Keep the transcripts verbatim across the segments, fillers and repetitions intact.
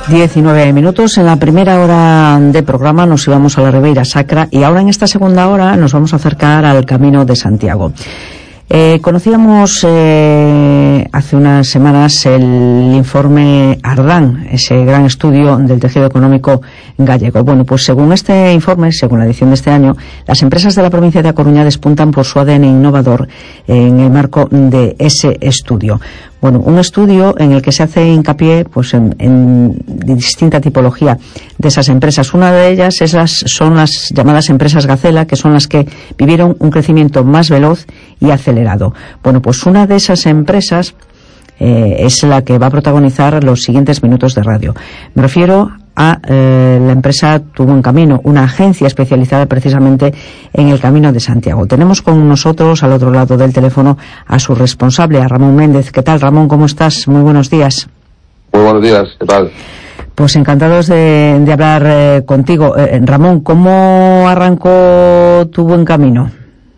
diecinueve minutos. En la primera hora de programa nos íbamos a la Ribeira Sacra y ahora en esta segunda hora nos vamos a acercar al Camino de Santiago. Eh, conocíamos eh, hace unas semanas el informe Ardán, ese gran estudio del tejido económico gallego. Bueno, pues según este informe, según la edición de este año, las empresas de la provincia de A Coruña despuntan por su A D N innovador en el marco de ese estudio. Bueno, un estudio en el que se hace hincapié pues en, en distinta tipología de esas empresas. Una de ellas esas son las llamadas empresas Gacela, que son las que vivieron un crecimiento más veloz y acelerado. Bueno, pues una de esas empresas eh, es la que va a protagonizar los siguientes minutos de radio. Me refiero a eh, la empresa Tu Buen Camino, una agencia especializada precisamente en el Camino de Santiago. Tenemos con nosotros al otro lado del teléfono a su responsable, a Ramón Méndez. ¿Qué tal, Ramón? ¿Cómo estás? Muy buenos días. Muy buenos días. ¿Qué tal? Pues encantados de, de hablar eh, contigo. Eh, Ramón, ¿cómo arrancó Tu Buen Camino?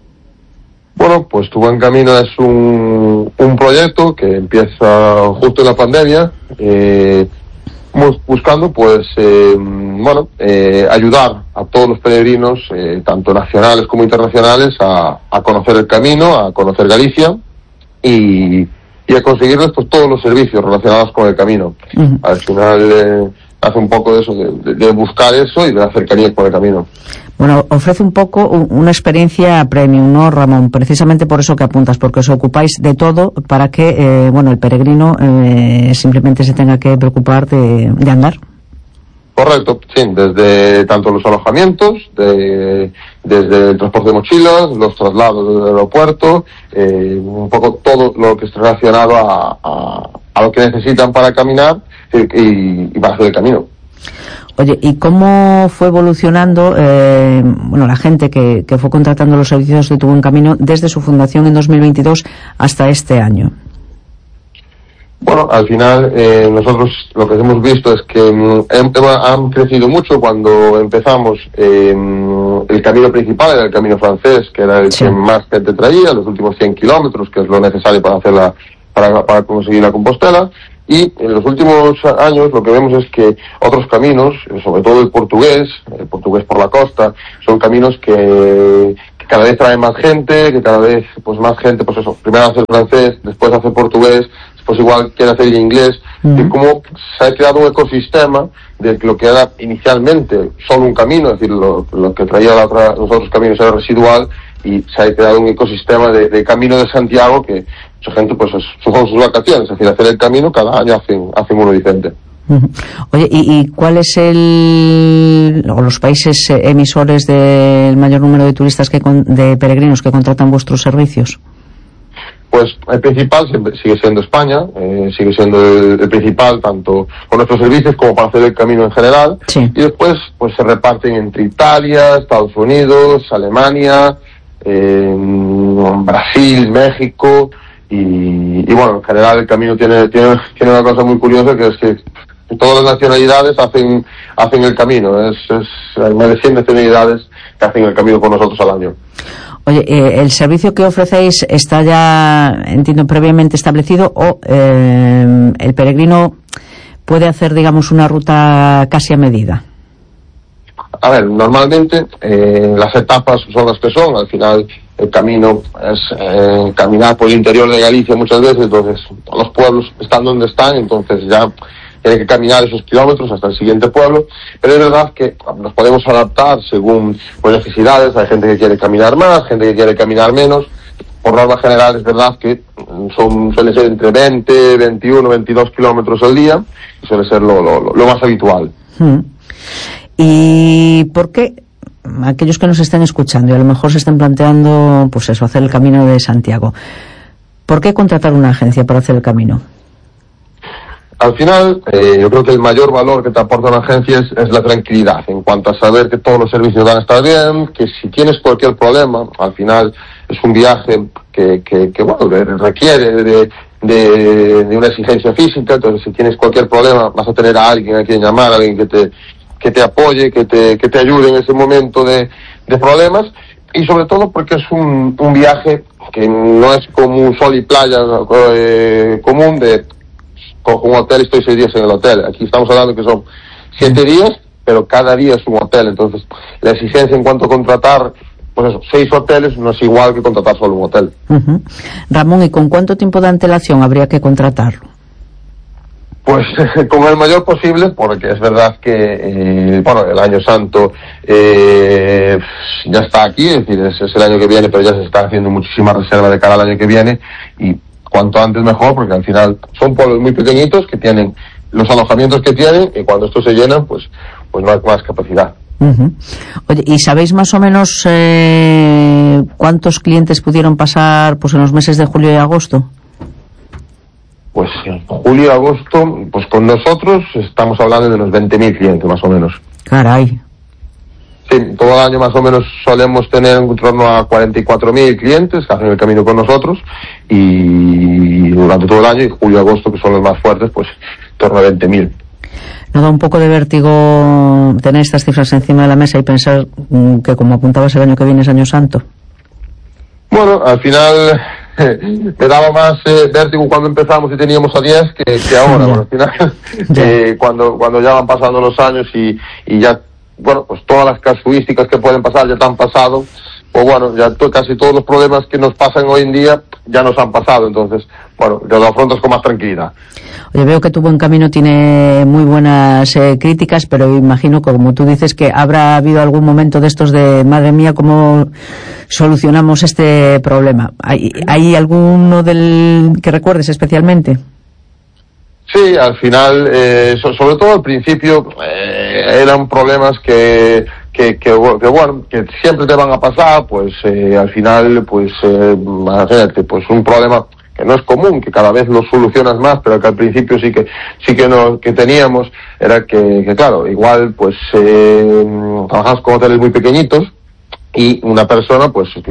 Bueno, pues Tu Buen Camino es un, un proyecto que empieza justo en la pandemia, eh, buscando pues eh, bueno eh, ayudar a todos los peregrinos, eh, tanto nacionales como internacionales, a, a conocer el camino, a conocer Galicia y, y a conseguirles pues todos los servicios relacionados con el camino. Uh-huh. Al final eh, hace un poco de eso, de, de, de buscar eso y de la cercanía con el camino. Bueno, ofrece un poco una experiencia premium, ¿no, Ramón? Precisamente por eso que apuntas, porque os ocupáis de todo para que, eh, bueno, el peregrino eh, simplemente se tenga que preocupar de, de andar. Correcto, sí, desde tanto los alojamientos, de, desde el transporte de mochilas, los traslados del aeropuerto, eh, un poco todo lo que está relacionado a, a, a lo que necesitan para caminar y, y, y para hacer el camino. Oye, ¿y cómo fue evolucionando eh, bueno, la gente que, que fue contratando los servicios de Tu Buen Camino desde su fundación en dos mil veintidós hasta este año? Bueno, al final eh, nosotros lo que hemos visto es que eh, han crecido mucho. Cuando empezamos eh, el camino principal era el camino francés, que era el sí. que más gente traía, los últimos cien kilómetros, que es lo necesario para hacer la, para, para conseguir la Compostela. Y en los últimos años lo que vemos es que otros caminos, sobre todo el portugués, el portugués por la costa, son caminos que, que cada vez traen más gente, que cada vez pues más gente, pues eso, primero hace el francés, después hace el portugués, después igual quiere hacer el inglés, uh-huh. y como se ha creado un ecosistema de lo que era inicialmente solo un camino, es decir, lo, lo que traía la otra, los otros caminos era residual, y se ha creado un ecosistema de, de Camino de Santiago que mucha gente pues son sus vacaciones, es decir, hacer el camino cada año hacen, hacen uno diferente. Uh-huh. Oye, ¿y, ¿y cuál es el o los países emisores del mayor número de turistas que con, de peregrinos que contratan vuestros servicios? Pues el principal sigue siendo España, eh, sigue siendo el, el principal tanto con nuestros servicios como para hacer el camino en general, sí. Y después pues se reparten entre Italia, Estados Unidos, Alemania, eh, Brasil, México y, y bueno, en general el camino tiene, tiene tiene una cosa muy curiosa, que es que todas las nacionalidades hacen hacen el camino, es, es hay más de cien nacionalidades que hacen el camino con nosotros al año. Oye, eh, ¿el servicio que ofrecéis está ya, entiendo, previamente establecido o eh, el peregrino puede hacer, digamos, una ruta casi a medida? A ver, normalmente eh, las etapas son las que son. Al final el camino es eh, caminar por el interior de Galicia muchas veces, entonces los pueblos están donde están, entonces ya tiene que caminar esos kilómetros hasta el siguiente pueblo, pero es verdad que nos podemos adaptar según pues, necesidades. Hay gente que quiere caminar más, gente que quiere caminar menos. Por norma general es verdad que son suele ser entre veinte, veintiuno, veintidós kilómetros al día, y suele ser lo, lo, lo más habitual. Hmm. ¿Y por qué aquellos que nos estén escuchando y a lo mejor se estén planteando pues eso, hacer el Camino de Santiago, ¿por qué contratar una agencia para hacer el camino? Al final, eh, yo creo que el mayor valor que te aporta una agencia es, es la tranquilidad, en cuanto a saber que todos los servicios van a estar bien, que si tienes cualquier problema, al final es un viaje que, que, que bueno, requiere de, de, de una exigencia física, entonces si tienes cualquier problema vas a tener a alguien a quien llamar, a alguien que te, que te apoye, que te, que te ayude en ese momento de, de problemas, y sobre todo porque es un, un viaje que no es como un sol y playa eh, común de cojo un hotel y estoy seis días en el hotel. Aquí estamos hablando que son siete días, pero cada día es un hotel. Entonces, la exigencia en cuanto a contratar, pues eso, seis hoteles no es igual que contratar solo un hotel. Uh-huh. Ramón, ¿y con cuánto tiempo de antelación habría que contratarlo? Pues con el mayor posible, porque es verdad que, eh, bueno, el Año Santo eh, ya está aquí, es decir, es, es el año que viene, pero ya se está haciendo muchísima reserva de cara al año que viene, y cuanto antes mejor, porque al final son pueblos muy pequeñitos que tienen los alojamientos que tienen, y cuando estos se llenan, pues, pues no hay más capacidad. Uh-huh. Oye, ¿y sabéis más o menos eh, cuántos clientes pudieron pasar pues en los meses de julio y agosto? Pues en julio y agosto, pues con nosotros estamos hablando de unos veinte mil clientes más o menos. Caray. Sí, todo el año más o menos solemos tener en torno a cuarenta y cuatro mil clientes que hacen el camino con nosotros, y durante todo el año, y julio y agosto, que son los más fuertes, pues en torno a veinte mil. ¿No da un poco de vértigo tener estas cifras encima de la mesa y pensar mm, que, como apuntabas, el año que viene es Año Santo? Bueno, al final me daba más eh, vértigo cuando empezamos y teníamos a diez que, que ahora. Bueno, al final, eh, cuando cuando ya van pasando los años y, y ya, bueno, pues todas las casuísticas que pueden pasar ya te han pasado, pues bueno, ya to, casi todos los problemas que nos pasan hoy en día ya nos han pasado, entonces, bueno, ya lo afrontas con más tranquilidad. Oye, veo que Tu Buen Camino tiene muy buenas eh, críticas, pero imagino que, como tú dices, que habrá habido algún momento de estos de, madre mía, ¿cómo solucionamos este problema? ¿Hay, hay alguno del que recuerdes especialmente? Sí, al final, eh, so, sobre todo al principio, eh, eran problemas que, que, que, que, bueno, que siempre te van a pasar, pues eh, al final, pues, eh, imagínate, pues un problema que no es común, que cada vez lo solucionas más, pero que al principio sí que sí que no que teníamos, era que, que claro, igual pues eh, trabajamos con hoteles muy pequeñitos y una persona pues que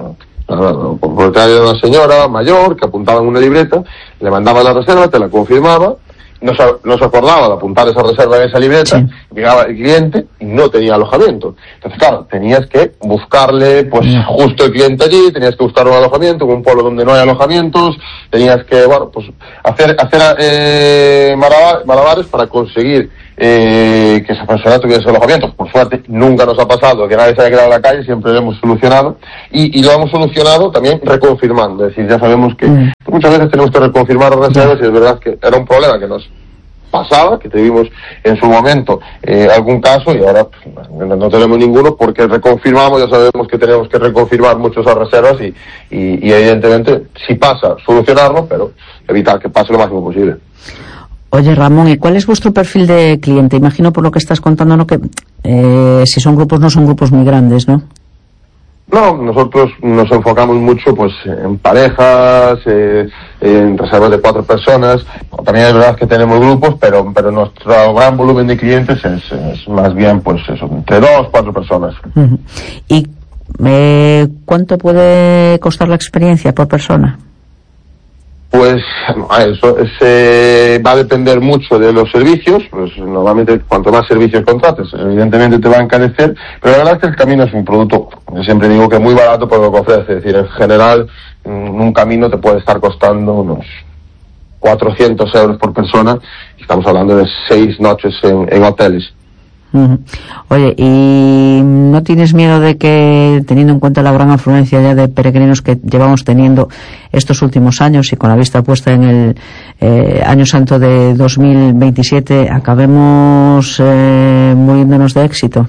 uh, por traer una señora mayor que apuntaba en una libreta, le mandaba la reserva, te la confirmaba, no se, no se acordaba de apuntar esa reserva en esa libreta, sí. Llegaba el cliente y no tenía alojamiento. Entonces, claro, tenías que buscarle, pues, sí. justo el cliente allí, tenías que buscar un alojamiento en un pueblo donde no hay alojamientos, tenías que, bueno, pues, hacer, hacer, eh, malabares para conseguir, eh, que esa persona tuviera ese alojamiento. Por suerte, nunca nos ha pasado que nadie se haya quedado en la calle, siempre lo hemos solucionado, y, y lo hemos solucionado también reconfirmando. Es decir, ya sabemos que mm. muchas veces tenemos que reconfirmar las reservas, y es verdad que era un problema que nos pasaba, que tuvimos en su momento eh, algún caso, y ahora pues, no tenemos ninguno, porque reconfirmamos, ya sabemos que tenemos que reconfirmar muchas reservas, y, y, y evidentemente si pasa, solucionarlo, pero evitar que pase lo máximo posible. Oye, Ramón, ¿y cuál es vuestro perfil de cliente? Imagino, por lo que estás contando, ¿no?, que eh, si son grupos, no son grupos muy grandes, ¿no? No, nosotros nos enfocamos mucho pues en parejas, eh, en reservas de cuatro personas. También es verdad que tenemos grupos, pero pero nuestro gran volumen de clientes es, es más bien pues eso, entre dos, cuatro personas. Uh-huh. ¿Y eh, cuánto puede costar la experiencia por persona? Pues eso ese va a depender mucho de los servicios. Pues normalmente cuanto más servicios contrates, evidentemente te va a encarecer, pero la verdad es que el camino es un producto, yo siempre digo que muy barato por lo que ofrece. Es decir, en general un camino te puede estar costando unos cuatrocientos euros por persona, y estamos hablando de seis noches en, en hoteles. Uh-huh. Oye, ¿y no tienes miedo de que, teniendo en cuenta la gran afluencia ya de peregrinos que llevamos teniendo estos últimos años, y con la vista puesta en el eh, Año Santo de dos mil veintisiete, acabemos eh, muriéndonos de éxito?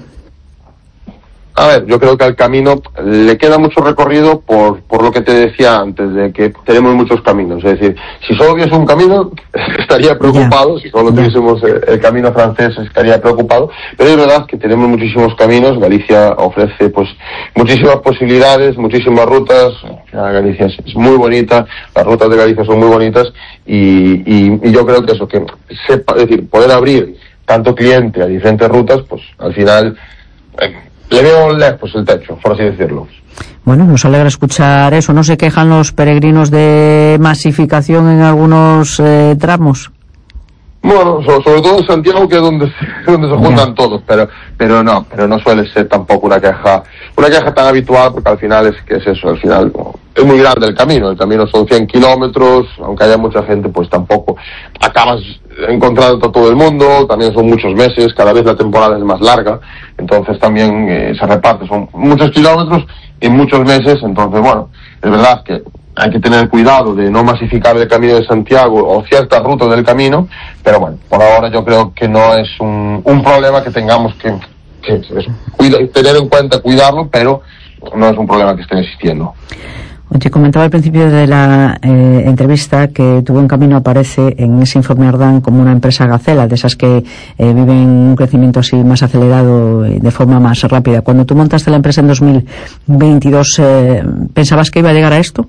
A ver, yo creo que al camino le queda mucho recorrido por por lo que te decía antes, de que tenemos muchos caminos. Es decir, si solo hubiese un camino, estaría preocupado. Yeah. Si solo tuviésemos el, el camino francés, estaría preocupado. Pero es verdad que tenemos muchísimos caminos. Galicia ofrece pues muchísimas posibilidades, muchísimas rutas. Galicia es muy bonita, las rutas de Galicia son muy bonitas, y, y, y yo creo que eso, que sepa, es decir, poder abrir tanto cliente a diferentes rutas, pues al final eh, le veo lejos el techo, por así decirlo. Bueno, nos alegra escuchar eso. ¿No se quejan los peregrinos de masificación en algunos eh, tramos? Bueno, so, sobre todo en Santiago, que es donde se, donde se juntan yeah. todos, pero pero no, pero no suele ser tampoco una queja, una queja tan habitual, porque al final es que es eso, al final es muy grande el camino, el camino son cien kilómetros, aunque haya mucha gente, pues tampoco acabas encontrando a todo el mundo, también son muchos meses, cada vez la temporada es más larga, entonces también eh, se reparte, son muchos kilómetros en muchos meses, entonces bueno, es verdad que hay que tener cuidado de no masificar el Camino de Santiago o ciertas rutas del camino, pero bueno, por ahora yo creo que no es un, un problema que tengamos que, que eso, cuida, tener en cuenta, cuidarlo, pero no es un problema que esté existiendo. Oye, comentaba al principio de la eh, entrevista que Tu Buen Camino aparece en ese informe Ardán como una empresa gacela, de esas que eh, viven un crecimiento así más acelerado y de forma más rápida. Cuando tú montaste la empresa en dos mil veintidós, eh, ¿pensabas que iba a llegar a esto?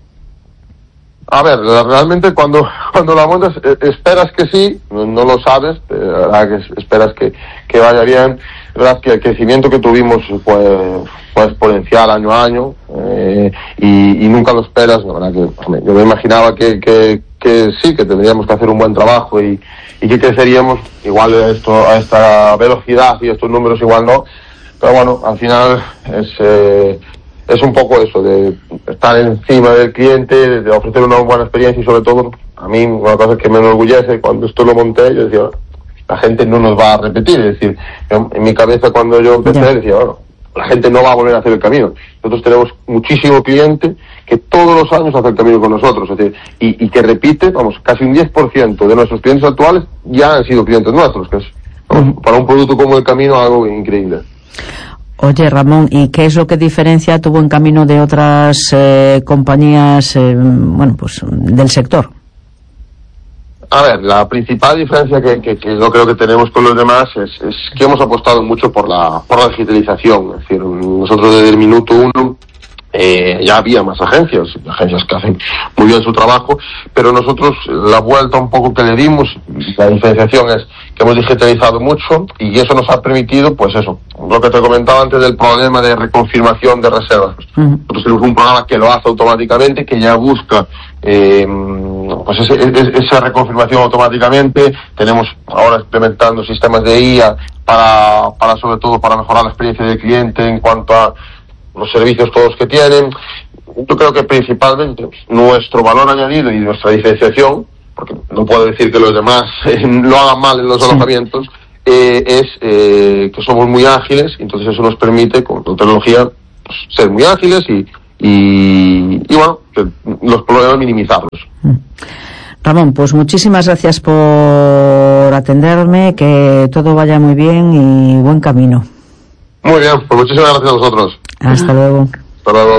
A ver, realmente cuando cuando la montas eh, esperas que sí, no, no lo sabes, eh, la verdad que esperas que, que vaya bien. Es verdad que el crecimiento que tuvimos fue, fue exponencial año a año eh, y, y nunca lo esperas. La verdad que yo me imaginaba que, que, que sí, que tendríamos que hacer un buen trabajo y, y que creceríamos igual a, esto, a esta velocidad y estos números igual no. Pero bueno, al final es... Eh, es un poco eso, de estar encima del cliente, de ofrecer una buena experiencia y sobre todo, a mí una cosa que me enorgullece, cuando esto lo monté, yo decía, la gente no nos va a repetir, es decir, yo, en mi cabeza cuando yo empecé yeah. decía, bueno, la gente no va a volver a hacer el camino. Nosotros tenemos muchísimo cliente que todos los años hace el camino con nosotros, es decir, y, y que repite, vamos, casi un diez por ciento de nuestros clientes actuales ya han sido clientes nuestros, que es, vamos, para un producto como el camino algo increíble. Oye, Ramón, ¿y qué es lo que diferencia Tu Buen Camino de otras eh, compañías, eh, bueno, pues del sector? A ver, la principal diferencia que, que, que yo creo que tenemos con los demás es, es que hemos apostado mucho por la, por la digitalización. Es decir, nosotros desde el minuto uno eh, ya había más agencias, agencias que hacen muy bien su trabajo, pero nosotros la vuelta un poco que le dimos, la diferenciación es que hemos digitalizado mucho y eso nos ha permitido, pues eso, lo que te comentaba antes del problema de reconfirmación de reservas. Uh-huh. Nosotros tenemos un programa que lo hace automáticamente, que ya busca eh, pues ese, ese, esa reconfirmación automáticamente. Tenemos ahora implementando sistemas de I A para, para sobre todo para mejorar la experiencia del cliente en cuanto a los servicios todos que tienen. Yo creo que principalmente nuestro valor añadido y nuestra diferenciación, porque no puedo decir que los demás eh, lo hagan mal en los sí. alojamientos, eh, es eh, que somos muy ágiles, entonces eso nos permite con la tecnología pues, ser muy ágiles y, y, y bueno, que los problemas minimizarlos. Ramón, pues muchísimas gracias por atenderme, que todo vaya muy bien y buen camino. Muy bien, pues muchísimas gracias a vosotros. Hasta luego. Hasta luego.